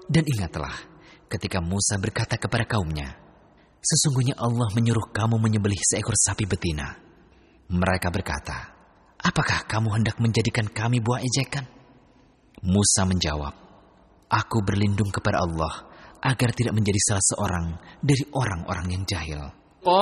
Dan ingatlah ketika Musa berkata kepada kaumnya, sesungguhnya Allah menyuruh kamu menyembelih seekor sapi betina. Mereka berkata, apakah kamu hendak menjadikan kami buah ejekan? Musa menjawab, aku berlindung kepada Allah agar tidak menjadi salah seorang dari orang-orang yang jahil.